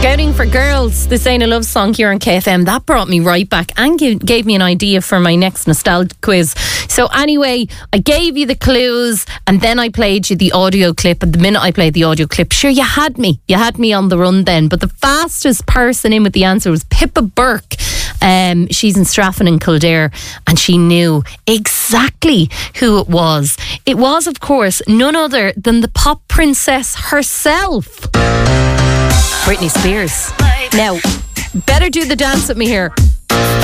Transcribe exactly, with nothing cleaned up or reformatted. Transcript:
Scouting for Girls, This Ain't a Love Song here on K F M. That brought me right back and gave, gave me an idea for my next nostalgia quiz. So anyway, I gave you the clues and then I played you the audio clip. And the minute I played the audio clip, sure, you had me. You had me on the run then. But the fastest person in with the answer was Pippa Burke. Um, she's in Straffan and Kildare, and she knew exactly who it was. It was, of course, none other than the pop princess herself, Britney Spears. Now, better do the dance with me here.